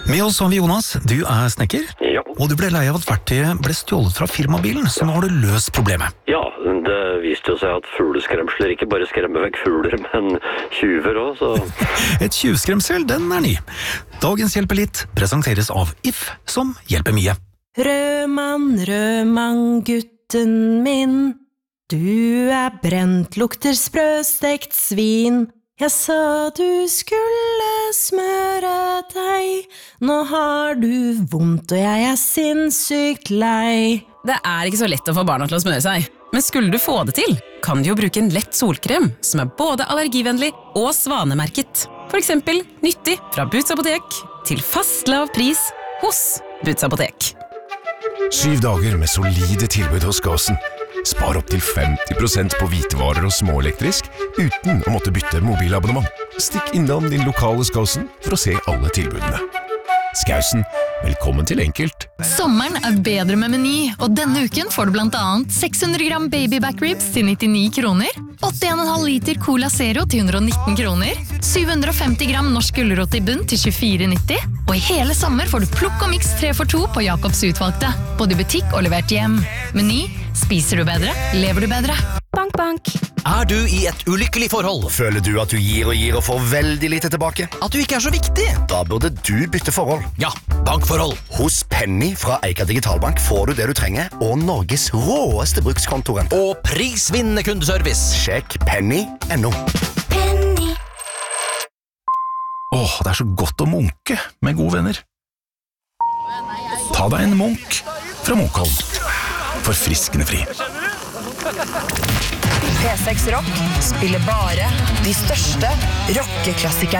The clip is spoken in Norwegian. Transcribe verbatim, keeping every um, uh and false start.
Med oss har vi Jonas, du er snekker, Ja. og du ble lei av at verktøyet ble stjålet fra firmabilen, så nå har du løst problemet. Ja, det viste jo seg at fugleskremsler ikke bare skremmer vekk fugler, men tyver også, så... Et tjuvskremsel, den er ny. Dagens Hjelper litt presenteres av If, som hjelper mye. Rødmann, rødmann, gutten min, du er brent, lukter sprøstekt svin. Jeg sa du skulle smøre deg, nå har du vondt og jeg er sinnssykt lei. Det er ikke så lett å få barna til å smøre seg, men skulle du få det til, kan du jo bruke en lett solkrem som er både allergivennlig og svanemerket. For eksempel nyttig fra Boots Apotek til fast lav pris hos Boots Apotek. Syv dager med solide tilbud hos Gåsen. Spar opp til femti prosent på hvitevarer og småelektrisk uten å måtte bytte mobilabonnement. Stikk innom din lokale Skausen for å se alle tilbudene. Skausen, velkommen til enkelt. Sommeren er bedre med Meny, og denne uken får du blant annet seks hundre gram baby back ribs til nittini kroner, åtte komma fem liter Cola Zero til hundre og nitten kroner, syv hundre og femti gram norsk gulrot i bunn til tjuefire nitti, og i hele sommer får du plukk og mix tre for to på Jacobs utvalgte, både i butikk og levert hjem. Meny, spiser du bedre, lever du bedre. Bank, bank. Er du i et ulykkelig forhold? Føler du at du gir og gir og får veldig lite tilbake? At du ikke er så viktig? Da burde du bytte forhold. Ja, bankforhold. Hos Penny fra Eika Digitalbank får du det du trenger, og Norges råeste brukskontoren. Og prisvinnende kundeservice. Sjekk penny punktum no. Penny. Åh, det er så godt å munke med gode venner. Ta deg en munk fra Munkholm. Forfriskende fri. P seks Rock spiller bare de største rockeklassikerne.